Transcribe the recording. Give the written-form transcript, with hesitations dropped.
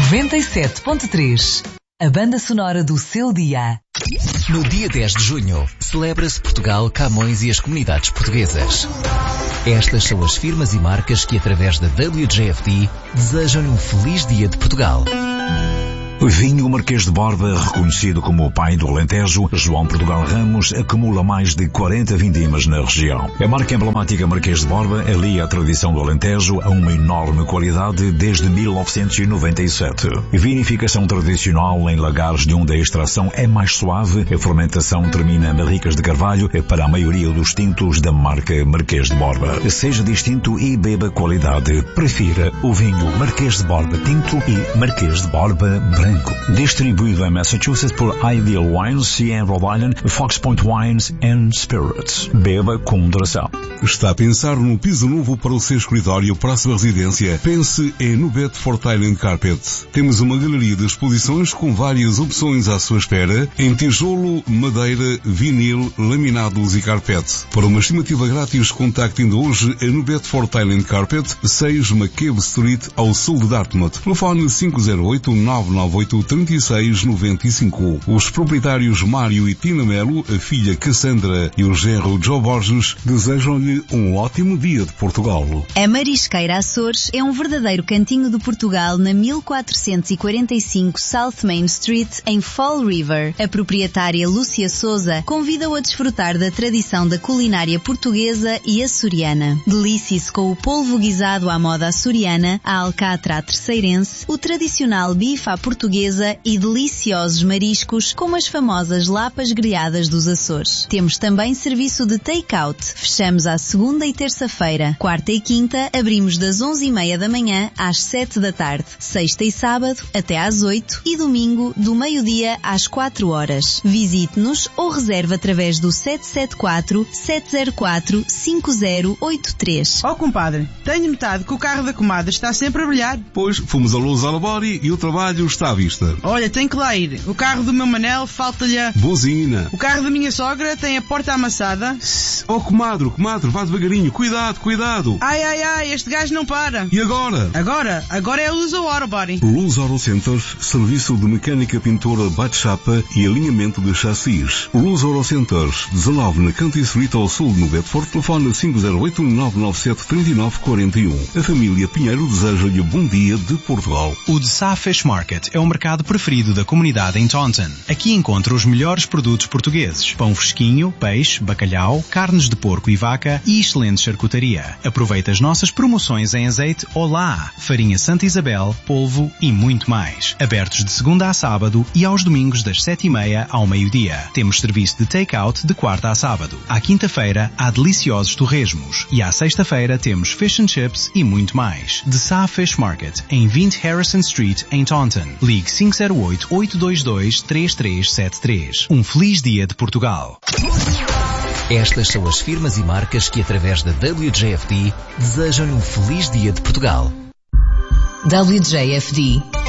97.3. A banda sonora do seu dia. No dia 10 de junho, celebra-se Portugal, Camões e as comunidades portuguesas. Estas são as firmas e marcas que, através da WJFD, desejam-lhe um feliz dia de Portugal. Vinho Marquês de Borba, reconhecido como o pai do Alentejo, João Portugal Ramos acumula mais de 40 vindimas na região. A marca emblemática Marquês de Borba alia a tradição do Alentejo a uma enorme qualidade desde 1997. Vinificação tradicional em lagares de onde a extração é mais suave, a fermentação termina em barricas de carvalho para a maioria dos tintos da marca Marquês de Borba. Seja distinto e beba qualidade. Prefira o vinho Marquês de Borba Tinto e Marquês de Borba Branco. Distribuído em Massachusetts por Ideal Wines e em Rhode Island, Fox Point Wines and Spirits. Beba com moderação. Está a pensar num piso novo para o seu escritório, para a sua residência? Pense em Nubet for Thailand Carpet. Temos uma galeria de exposições com várias opções à sua espera, em tijolo, madeira, vinil, laminados e carpete. Para uma estimativa grátis, contacte ainda hoje a Nubet for Thailand Carpet, 6 McCabe Street, ao sul de Dartmouth. Telefone 508-998-3695. Os proprietários Mário e Tina Melo, a filha Cassandra e o genro Joe Borges desejam-lhe um ótimo dia de Portugal. A Marisqueira Açores é um verdadeiro cantinho de Portugal na 1445 South Main Street, em Fall River. A proprietária Lúcia Souza convida-o a desfrutar da tradição da culinária portuguesa e açoriana. Delicie-se com o polvo guisado à moda açoriana, a alcatra à terceirense, o tradicional bife à portuguesa e deliciosos mariscos como as famosas lapas grelhadas dos Açores. Temos também serviço de take-out. Fechamos à segunda e terça-feira. Quarta e quinta abrimos das 11h30 da manhã às 7 da tarde. Sexta e sábado até às 8 e domingo do meio-dia às 4 horas. Visite-nos ou reserve através do 774-704-5083. Oh, compadre, tenho notado que o carro da comadre está sempre a brilhar. Pois, fomos a Luz Alabori e o trabalho está à vista. Olha, tem que lá ir. O carro do meu Manel falta-lhe a... Buzina. O carro da minha sogra tem a porta amassada. Oh, comadre, vá devagarinho. Cuidado. Ai, este gajo não para. E agora? Agora é a Luz Autobody. Luz Auto Center, serviço de mecânica, pintura, bate-chapa e alinhamento de chassis. Luz Auto Center, 19 na County Street, ao sul de Bedford. Telefone 508-997-3941. A família Pinheiro deseja-lhe bom dia de Portugal. O Dessá Fish Market é o mercado preferido da comunidade em Taunton. Aqui encontra os melhores produtos portugueses: pão fresquinho, peixe, bacalhau, carnes de porco e vaca e excelente charcutaria. Aproveita as nossas promoções em azeite Olá, farinha Santa Isabel, polvo e muito mais. Abertos de segunda a sábado e aos domingos das 7h30 ao meio-dia. Temos serviço de take-out de quarta a sábado. À quinta-feira há deliciosos torresmos e à sexta-feira temos fish and chips e muito mais. Dessá Fish Market, em 20 Harrison Street, em Taunton. Ligue 508-822-3373. Um feliz dia de Portugal. Estas são as firmas e marcas que, através da WJFD, desejam-lhe um feliz dia de Portugal. WJFD